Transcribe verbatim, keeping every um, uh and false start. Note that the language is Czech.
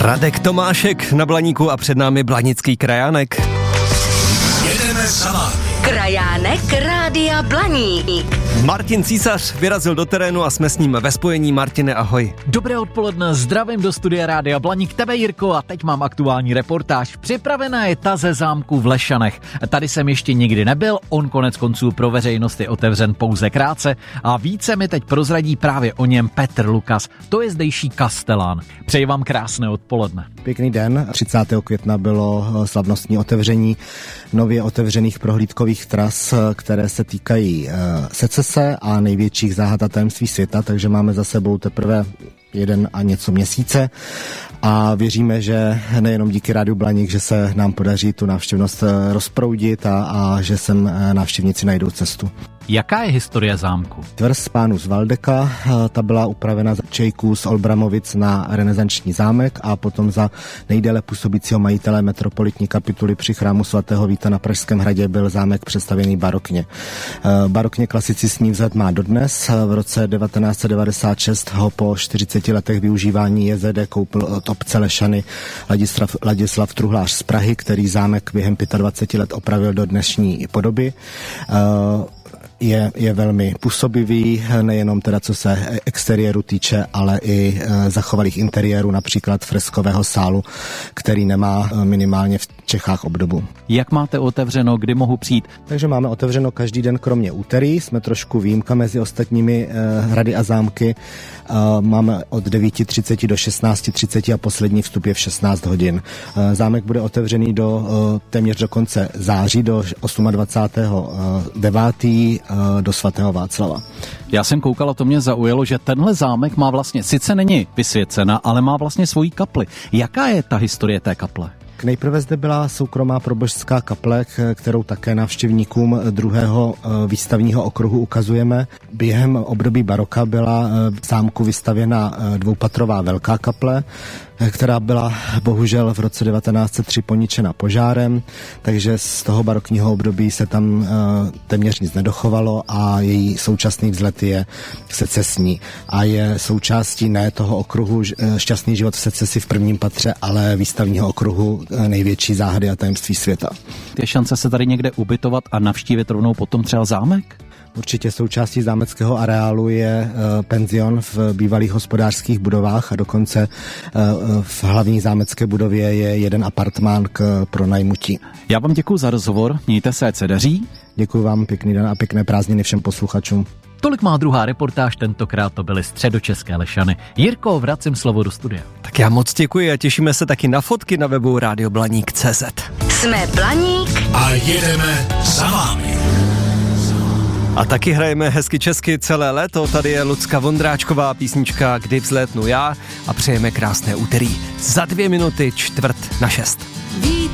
Radek Tomášek na Blaníku a před námi blanický krajánek. Jedeme za vámi. Krajánek Rádia Blaník. Martin Císař vyrazil do terénu a jsme s ním ve spojení. Martine, ahoj. Dobré odpoledne, zdravím do studia Rádia Blaník, tebe Jirko, a teď mám aktuální reportáž. Připravená je ta ze zámku v Lešanech. Tady jsem ještě nikdy nebyl, on konec konců pro veřejnost je otevřen pouze krátce a více mi teď prozradí právě o něm Petr Lukas. To je zdejší kastelán. Přeji vám krásné odpoledne. Pěkný den. třicátého května bylo slavnostní otevření nově otevřených prohlídkových tras, které se týkají secese a největších záhad a tajemství světa, takže máme za sebou teprve jeden a něco měsíce a věříme, že nejenom díky Rádiu Blaník, že se nám podaří tu návštěvnost rozproudit a, a že sem návštěvníci najdou cestu. Jaká je historie zámku? Tvrz pánů z Valdeka, ta byla upravena za Čejků z Olbramovic na renesanční zámek a potom za nejdéle působícího majitele metropolitní kapituly při chrámu svatého Víta na Pražském hradě byl zámek přestavěný barokně. Barokně klasicistní vzhled má dodnes. V roce devatenáct set devadesát šest ho po čtyřiceti letech využívání J Z D koupil od obce Lešany Ladislav, Ladislav Truhlář z Prahy, který zámek během dvaceti pěti let opravil do dnešní podoby. Je, je velmi působivý, nejenom teda co se exteriéru týče, ale i e, zachovalých interiérů, například freskového sálu, který nemá minimálně v Čechách obdobu. Jak máte otevřeno, kdy mohu přijít? Takže máme otevřeno každý den kromě úterý, jsme trošku výjimka mezi ostatními e, hrady a zámky. E, máme od devět třicet do šestnáct třicet a poslední vstup je v šestnáct hodin. E, zámek bude otevřený do e, téměř do konce září, do dvacátého devátého do svatého Václava. Já jsem koukala, to mě zaujalo, že tenhle zámek má vlastně, sice není vysvěcena, ale má vlastně svoji kapli. Jaká je ta historie té kaple? Nejprve zde byla soukromá probožská kaple, kterou také návštěvníkům druhého výstavního okruhu ukazujeme. Během období baroka byla v zámku vystavěna dvoupatrová velká kaple, která byla bohužel v roce devatenáct set tři poničena požárem, takže z toho barokního období se tam téměř nic nedochovalo a její současný vzhled je secesní a je součástí ne toho okruhu Šťastný život v secesi v prvním patře, ale výstavního okruhu největší záhady a tajemství světa. Je šance se tady někde ubytovat a navštívit rovnou potom třeba zámek? Určitě součástí zámeckého areálu je uh, penzion v bývalých hospodářských budovách a dokonce uh, v hlavní zámecké budově je jeden apartmán k pronajmutí. Já vám děkuji za rozhovor, mějte se, ať se daří. Děkuji vám, pěkný den a pěkné prázdniny všem posluchačům. Tolik má druhá reportáž, tentokrát to byly středočeské Lešany. Jirko, vracím slovo do studia. Tak já moc děkuji a těšíme se taky na fotky na webu radioblaník tečka cé zet. Jsme Blaník a jedeme za vámi. A taky hrajeme hezky česky celé léto. Tady je Lucka Vondráčková, písnička Kdy vzlétnu já a přejeme krásné úterý. Za dvě minuty čtvrt na šest. Vítr